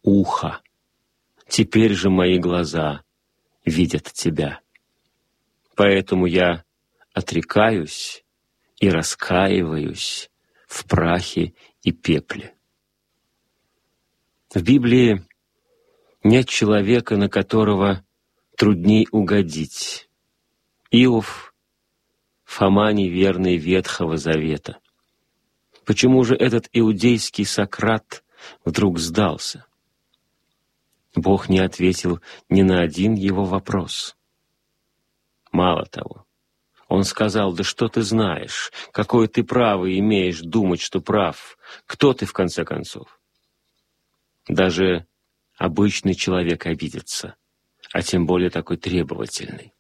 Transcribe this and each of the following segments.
ухо. Теперь же мои глаза видят Тебя. Поэтому я отрекаюсь и раскаиваюсь в прахе и пепле». В Библии нет человека, на которого трудней угодить. Иов, Фома неверный Ветхого Завета. Почему же этот иудейский Сократ вдруг сдался? Бог не ответил ни на один его вопрос. Мало того, Он сказал: «Да что ты знаешь? Какое ты право имеешь думать, что прав? Кто ты, в конце концов?» Даже обычный человек обидится, а тем более такой требовательный.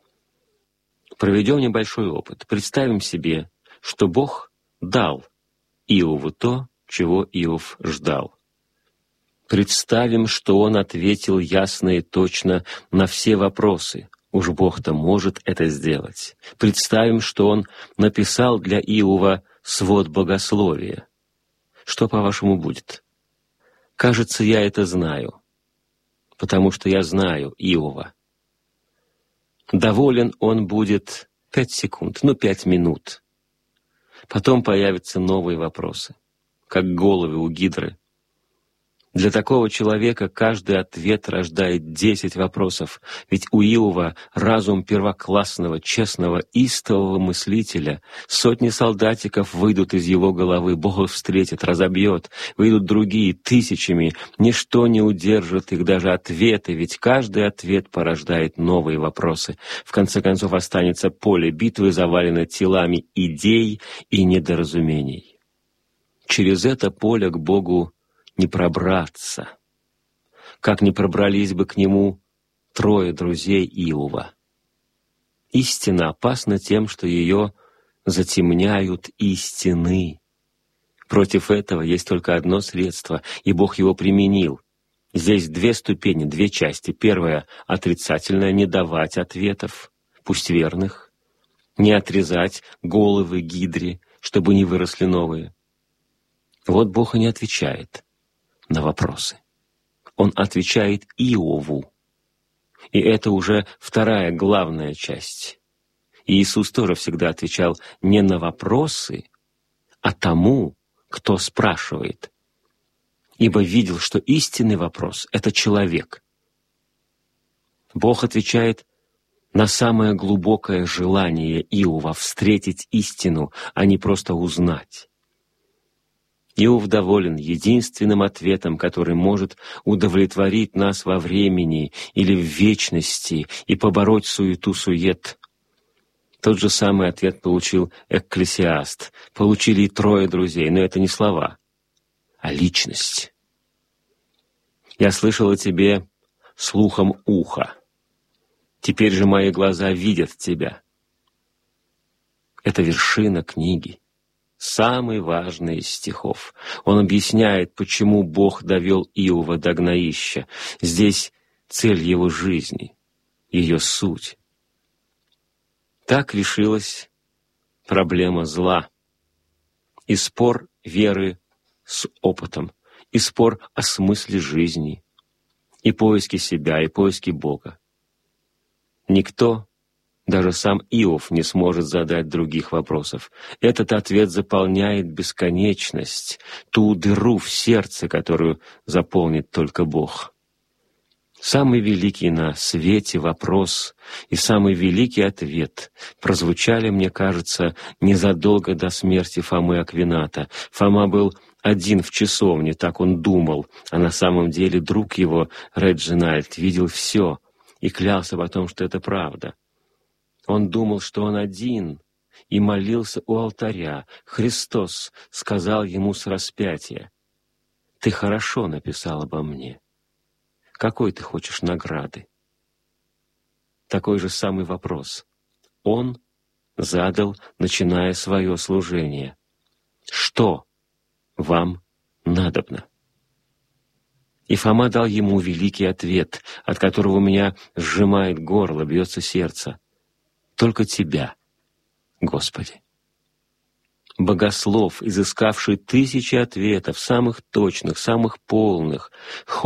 Проведем небольшой опыт. Представим себе, что Бог дал Иову то, чего Иов ждал. Представим, что он ответил ясно и точно на все вопросы. Уж Бог-то может это сделать. Представим, что он написал для Иова свод богословия. Что, по-вашему, будет? Кажется, я это знаю, потому что я знаю Иова. Доволен он будет 5 секунд, 5 минут. Потом появятся новые вопросы, как головы у гидры. Для такого человека каждый ответ рождает 10 вопросов, ведь у Иова разум первоклассного, честного, истового мыслителя. Сотни солдатиков выйдут из его головы, Бог их встретит, разобьет, выйдут другие тысячами, ничто не удержит их, даже ответы, ведь каждый ответ порождает новые вопросы. В конце концов останется поле битвы, завалено телами идей и недоразумений. Через это поле к Богу не пробраться, как не пробрались бы к нему 3 друзей Иова. Истина опасна тем, что ее затемняют истины. Против этого есть только одно средство, и Бог его применил. Здесь 2 ступени, 2 части. Первая — отрицательная, не давать ответов, пусть верных, не отрезать головы гидре, чтобы не выросли новые. Вот Бог и не отвечает на вопросы. Он отвечает Иову. И это уже 2 главная часть. И Иисус тоже всегда отвечал не на вопросы, а тому, кто спрашивает. Ибо видел, что истинный вопрос — это человек. Бог отвечает на самое глубокое желание Иова встретить истину, а не просто узнать. Иов доволен единственным ответом, который может удовлетворить нас во времени или в вечности и побороть суету-сует. Тот же самый ответ получил Экклесиаст, получили и 3 друзей, но это не слова, а личность. «Я слышал о тебе слухом уха. Теперь же мои глаза видят тебя». Это вершина книги. Самый важный из стихов. Он объясняет, почему Бог довел Иова до гноища. Здесь цель его жизни, ее суть. Так решилась проблема зла. И спор веры с опытом, и спор о смысле жизни, и поиски себя, и поиски Бога. Никто, даже сам Иов, не сможет задать других вопросов. Этот ответ заполняет бесконечность, ту дыру в сердце, которую заполнит только Бог. Самый великий на свете вопрос и самый великий ответ прозвучали, мне кажется, незадолго до смерти Фомы Аквината. Фома был один в часовне, так он думал, а на самом деле друг его, Реджинальд, видел все и клялся потом, что это правда. Он думал, что он один, и молился у алтаря. Христос сказал ему с распятия: «Ты хорошо написал обо мне. Какой ты хочешь награды?» Такой же самый вопрос он задал, начиная свое служение. «Что вам надобно?» И Фома дал ему великий ответ, от которого у меня сжимает горло, бьется сердце. «Только Тебя, Господи». Богослов, изыскавший 1000 ответов, самых точных, самых полных,